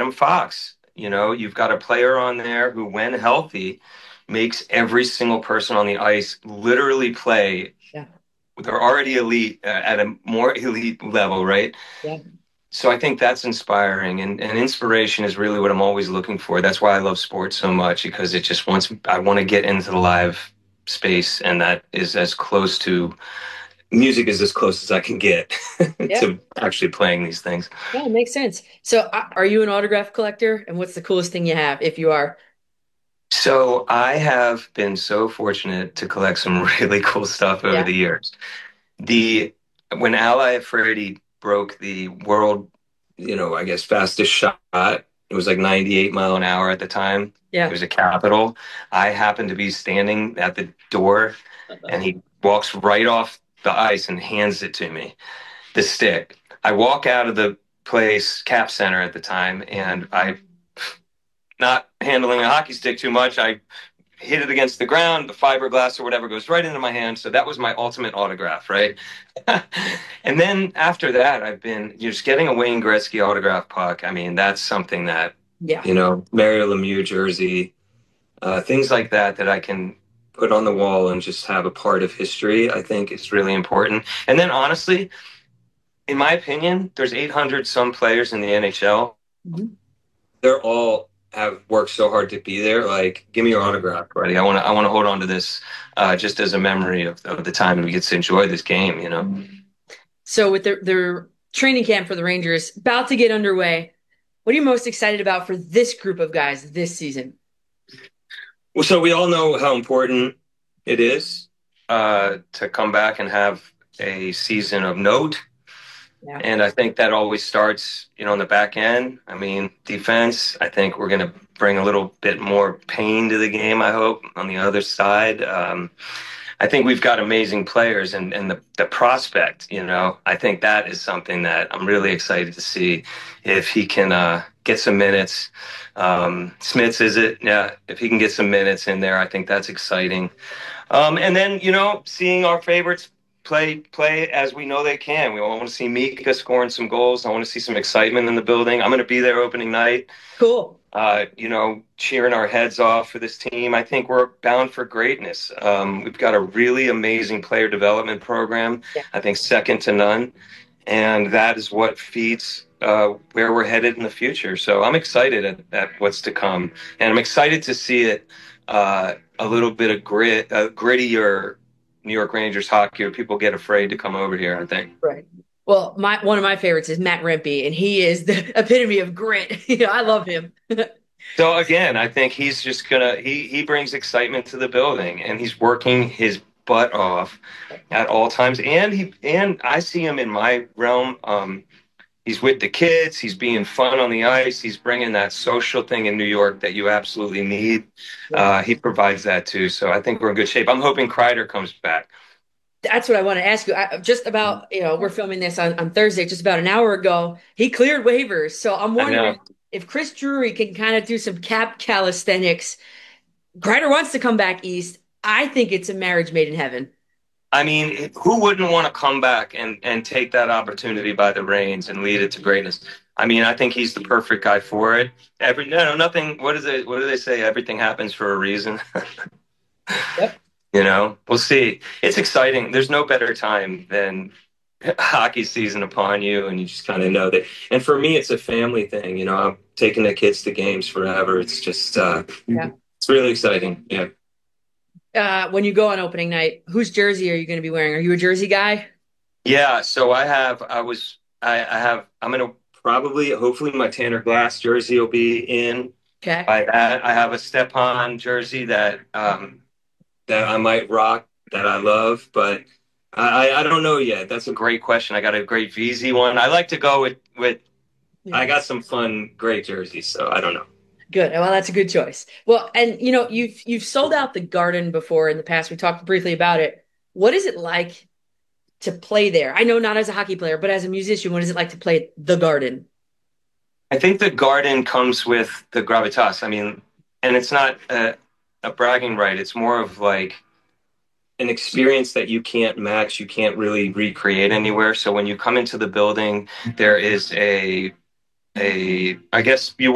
Adam Fox. You know, you've got a player on there who, when healthy, makes every single person on the ice literally play. Yeah. They're already elite at a more elite level, right? Yeah. So I think that's inspiring, and inspiration is really what I'm always looking for. That's why I love sports so much, because it just wants I want to get into the live space, and that is as close to music is as close as I can get Yeah. to actually playing these things. Yeah, it makes sense. So, are you an autograph collector? And what's the coolest thing you have if you are? So I have been so fortunate to collect some really cool stuff over Yeah. the years. The When Ali Afridi broke the world, I guess fastest shot, it was like 98 mile an hour at the time. It Yeah. was a capital. I happened to be standing at the door, and he walks right off the ice and hands it to me, the stick. I walk out of the place, Cap Center at the time, and I, not handling a hockey stick too much, I hit it against the ground, the fiberglass or whatever goes right into my hand. So that was my ultimate autograph, right? And then after that, I've been just getting a Wayne Gretzky autograph puck. I mean, that's something that, Yeah. Mario Lemieux jersey, things like that I can put on the wall and just have a part of history, I think is really important. And then honestly, in my opinion, there's 800 some players in the NHL. Mhm. They're all have worked so hard to be there. Like, give me your autograph, buddy. I want to hold on to this, just as a memory of the time we get to enjoy this game. So, with their training camp for the Rangers about to get underway, what are you most excited about for this group of guys this season? Well, so we all know how important it is to come back and have a season of note. Yeah. And I think that always starts, on the back end. I mean, defense, I think we're going to bring a little bit more pain to the game, I hope, on the other side. I think we've got amazing players, and the prospect, I think that is something that I'm really excited to see if he can get some minutes. Smits, is it? Yeah, if he can get some minutes in there, I think that's exciting. And then, seeing our favorites play as we know they can. We want to see Mika scoring some goals. I want to see some excitement in the building. I'm going to be there opening night, Cool. cheering our heads off for this team. I think we're bound for greatness. We've got a really amazing player development program, Yeah. I think second to none. And that is what feeds where we're headed in the future. So I'm excited at what's to come. And I'm excited to see it a little bit of grittier New York Rangers hockey, where people get afraid to come over here, I think. Right. Well, one of my favorites is Matt Rempe, and he is the epitome of grit. I love him. So again, I think he's just he brings excitement to the building, and he's working his butt off at all times. And I see him in my realm. He's with the kids. He's being fun on the ice. He's bringing that social thing in New York that you absolutely need. Yeah. He provides that too. So I think we're in good shape. I'm hoping Kreider comes back. That's what I want to ask you. Just about, we're filming this on Thursday, just about an hour ago. He cleared waivers. So I'm I know. wondering if Chris Drury can kind of do some cap calisthenics. Kreider wants to come back east. I think it's a marriage made in heaven. I mean, who wouldn't want to come back and take that opportunity by the reins and lead it to greatness? I mean, I think he's the perfect guy for it. Nothing. What is it? What do they say? Everything happens for a reason. Yep. We'll see. It's exciting. There's no better time than hockey season upon you, and you just kind of know that. And for me, it's a family thing. I'm taking the kids to games forever. It's just, Yeah. it's really exciting. Yeah. When you go on opening night, whose jersey are you going to be wearing? Are you a jersey guy? Yeah. So I'm going to probably, hopefully my Tanner Glass jersey will be in Okay. by that. I have a Stepan jersey that I might rock, that I love, but I don't know yet. That's a great question. I got a great VZ one. I like to go with Yeah. I got some fun, great jerseys, so I don't know. Good. Well, that's a good choice. Well, and you've sold out the Garden before in the past. We talked briefly about it. What is it like to play there? I know not as a hockey player, but as a musician, what is it like to play the Garden? I think the Garden comes with the gravitas. I mean, and it's not a bragging right. It's more of like an experience that you can't match, you can't really recreate anywhere. So when you come into the building, there is I guess you